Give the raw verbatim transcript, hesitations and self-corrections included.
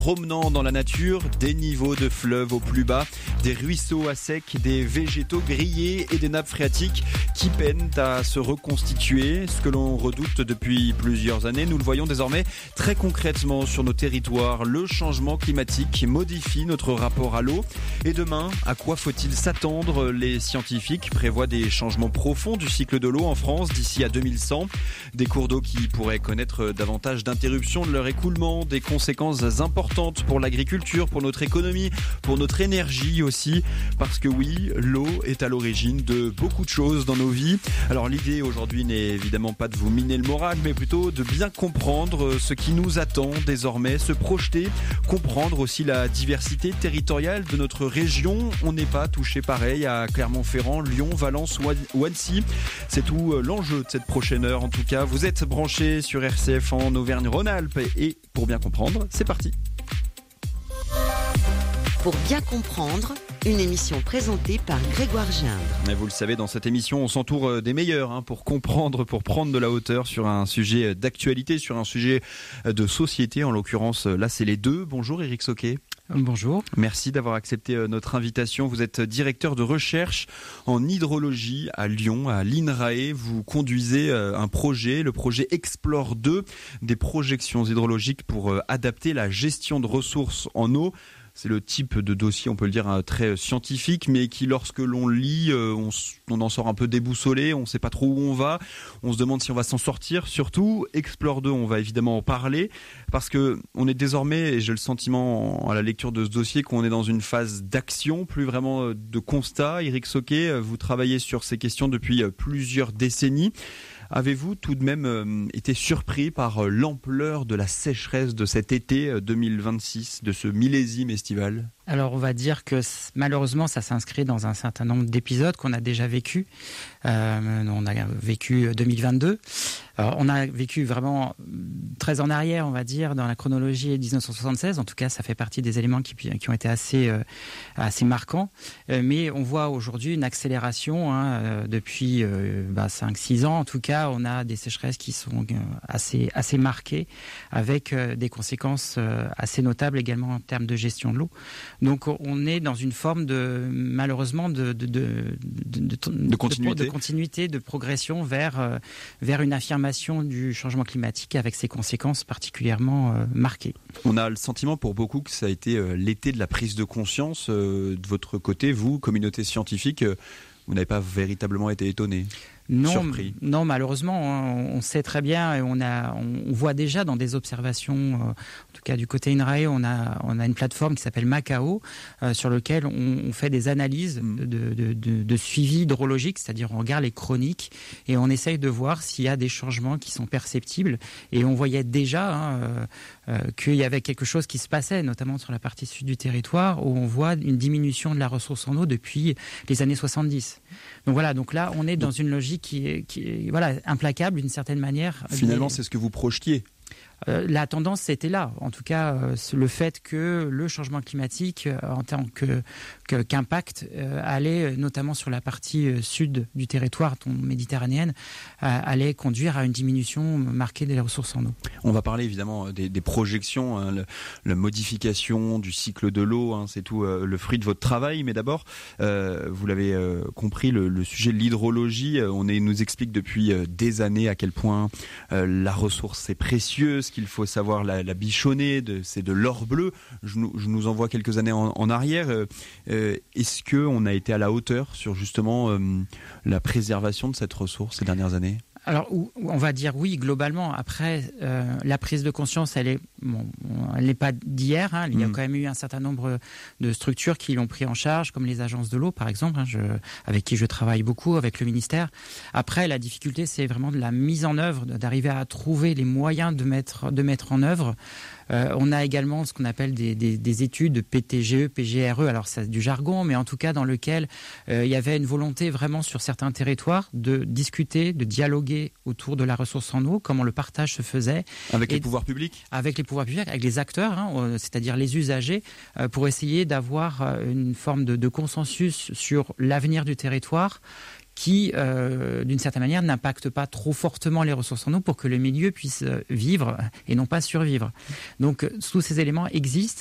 Promenant dans la nature, des niveaux de fleuves au plus bas, des ruisseaux à sec, des végétaux grillés et des nappes phréatiques qui peinent à se reconstituer. Ce que l'on redoute depuis plusieurs années, nous le voyons désormais très concrètement sur nos territoires. Le changement climatique modifie notre rapport à l'eau. Et demain, à quoi faut-il s'attendre ? Les scientifiques prévoient des changements profonds du cycle de l'eau en France d'ici à deux mille cent. Des cours d'eau qui pourraient connaître davantage d'interruptions de leur écoulement, des conséquences importantes pour l'agriculture, pour notre économie, pour notre énergie aussi, parce que oui, l'eau est à l'origine de beaucoup de choses dans nos vies. Alors l'idée aujourd'hui n'est évidemment pas de vous miner le moral, mais plutôt de bien comprendre ce qui nous attend désormais, se projeter, comprendre aussi la diversité territoriale de notre région. On n'est pas touché pareil à Clermont-Ferrand, Lyon, Valence ou Annecy. C'est tout l'enjeu de cette prochaine heure. En tout cas, vous êtes branchés sur R C F en Auvergne-Rhône-Alpes et pour bien comprendre, c'est parti. Pour bien comprendre, une émission présentée par Grégoire Gindre. Mais vous le savez, dans cette émission, on s'entoure des meilleurs hein, pour comprendre, pour prendre de la hauteur sur un sujet d'actualité, sur un sujet de société. En l'occurrence, là, c'est les deux. Bonjour Éric Sauquet. Bonjour. Merci d'avoir accepté notre invitation. Vous êtes directeur de recherche en hydrologie à Lyon, à l'I N R A E. Vous conduisez un projet, le projet Explore deux, des projections hydrologiques pour adapter la gestion de ressources en eau. C'est le type de dossier, on peut le dire, très scientifique, mais qui, lorsque l'on lit, on, on en sort un peu déboussolé, on ne sait pas trop où on va, on se demande si on va s'en sortir. Surtout, Explore deux, on va évidemment en parler, parce qu'on est désormais, et j'ai le sentiment à la lecture de ce dossier, qu'on est dans une phase d'action, plus vraiment de constat. Éric Sauquet, vous travaillez sur ces questions depuis plusieurs décennies. Avez-vous tout de même euh, été surpris par euh, l'ampleur de la sécheresse de cet été euh, deux mille vingt-six, de ce millésime estival ? Alors on va dire que malheureusement ça s'inscrit dans un certain nombre d'épisodes qu'on a déjà vécu. Euh, on a vécu deux mille vingt-deux. Alors, on a vécu vraiment très en arrière, on va dire, dans la chronologie dix-neuf cent soixante-seize. En tout cas, ça fait partie des éléments qui, qui ont été assez, euh, assez marquants. Euh, mais on voit aujourd'hui une accélération hein, euh, depuis euh, bah, cinq six ans. En tout cas, on a des sécheresses qui sont euh, assez, assez marquées, avec euh, des conséquences euh, assez notables également en termes de gestion de l'eau. Donc on est dans une forme de, malheureusement, de, de, de, de, de, de, continuité. de, de continuité, de progression vers, euh, vers une affirmation du changement climatique avec ses conséquences particulièrement euh, marquées. On a le sentiment pour beaucoup que ça a été euh, l'été de la prise de conscience. Euh, de votre côté, vous, communauté scientifique, euh, vous n'avez pas véritablement été étonné ? Non, non, malheureusement, on sait très bien et on a, on voit déjà dans des observations, euh, en tout cas du côté I N R A E, on a, on a une plateforme qui s'appelle Macao, euh, sur lequel on, on fait des analyses de, de, de, de suivi hydrologique, c'est-à-dire on regarde les chroniques et on essaye de voir s'il y a des changements qui sont perceptibles. Et on voyait déjà hein, euh, euh, qu'il y avait quelque chose qui se passait, notamment sur la partie sud du territoire, où on voit une diminution de la ressource en eau depuis les années soixante-dix. Donc voilà, donc là, on est dans une logique qui est, qui est voilà, implacable d'une certaine manière. Finalement, Mais, c'est ce que vous projetiez. Euh, la tendance, c'était là. En tout cas, euh, le fait que le changement climatique, euh, en tant que, que, qu'impact, euh, allait, notamment sur la partie euh, sud du territoire méditerranéenne, euh, allait conduire à une diminution marquée des ressources en eau. On va parler évidemment des, des projections, hein, le, la modification du cycle de l'eau, hein, c'est tout euh, le fruit de votre travail. Mais d'abord, euh, vous l'avez euh, compris, le, le sujet de l'hydrologie, euh, on est, nous explique depuis euh, des années à quel point euh, la ressource est précieuse, qu'il faut savoir la, la bichonner, de, c'est de l'or bleu. Je nous, je nous envoie quelques années en, en arrière. Euh, euh, est-ce qu'on a été à la hauteur sur justement euh, la préservation de cette ressource ces dernières années ? Alors, on va dire oui, globalement. Après, euh, la prise de conscience, elle est, bon, elle n'est pas d'hier. Hein. Il y a mmh. quand même eu un certain nombre de structures qui l'ont pris en charge, comme les agences de l'eau, par exemple, hein, je, avec qui je travaille beaucoup, avec le ministère. Après, la difficulté, c'est vraiment de la mise en œuvre, d'arriver à trouver les moyens de mettre, de mettre en œuvre. Euh, on a également ce qu'on appelle des, des, des études P T G E, P G R E, alors c'est du jargon, mais en tout cas dans lequel euh, il y avait une volonté vraiment sur certains territoires de discuter, de dialoguer autour de la ressource en eau, comment le partage se faisait. Avec les pouvoirs publics ? Avec les pouvoirs publics, avec les acteurs, hein, c'est-à-dire les usagers, euh, pour essayer d'avoir une forme de, de consensus sur l'avenir du territoire, qui, euh, d'une certaine manière, n'impactent pas trop fortement les ressources en eau pour que le milieu puisse vivre et non pas survivre. Donc tous ces éléments existent